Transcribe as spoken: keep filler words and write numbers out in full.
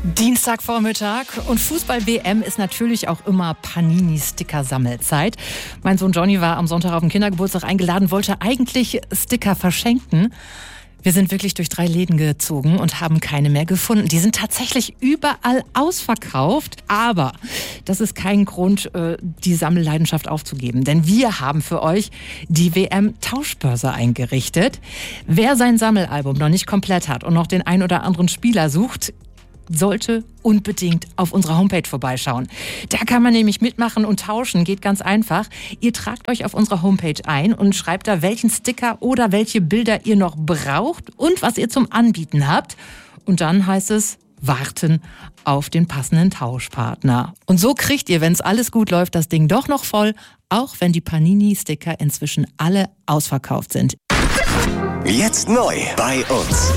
Dienstagvormittag und Fußball-W M ist natürlich auch immer Panini-Sticker-Sammelzeit. Mein Sohn Johnny war am Sonntag auf den Kindergeburtstag eingeladen, wollte eigentlich Sticker verschenken. Wir sind wirklich durch drei Läden gezogen und haben keine mehr gefunden. Die sind tatsächlich überall ausverkauft. Aber das ist kein Grund, die Sammelleidenschaft aufzugeben. Denn wir haben für euch die W M-Tauschbörse eingerichtet. Wer sein Sammelalbum noch nicht komplett hat und noch den ein oder anderen Spieler sucht, sollte unbedingt auf unserer Homepage vorbeischauen. Da kann man nämlich mitmachen und tauschen, geht ganz einfach. Ihr tragt euch auf unserer Homepage ein und schreibt da, welchen Sticker oder welche Bilder ihr noch braucht und was ihr zum Anbieten habt. Und dann heißt es, warten auf den passenden Tauschpartner. Und so kriegt ihr, wenn es alles gut läuft, das Ding doch noch voll, auch wenn die Panini-Sticker inzwischen alle ausverkauft sind. Jetzt neu bei uns.